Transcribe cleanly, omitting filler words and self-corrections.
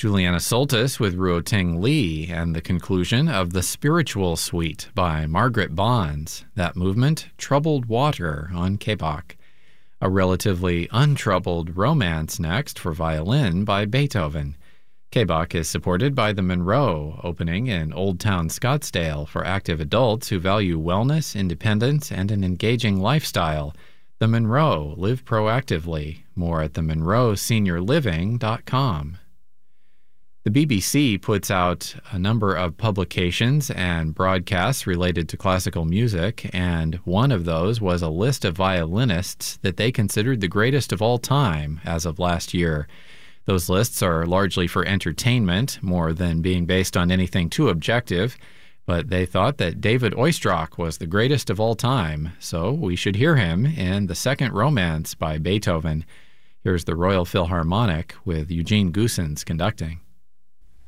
Juliana Soltis with Ruoting Li, and the conclusion of The Spiritual Suite by Margaret Bonds, that movement, Troubled Water, on K-Bach. A relatively untroubled romance next for violin by Beethoven. K-Bach is supported by the Monroe, opening in Old Town Scottsdale for active adults who value wellness, independence, and an engaging lifestyle. The Monroe, live proactively. More at themonroeseniorliving.com. The BBC puts out a number of publications and broadcasts related to classical music, and one of those was a list of violinists that they considered the greatest of all time as of last year. Those lists are largely for entertainment, more than being based on anything too objective, but they thought that David Oistrakh was the greatest of all time, so we should hear him in The Second Romance by Beethoven. Here's the Royal Philharmonic with Eugene Goossens conducting.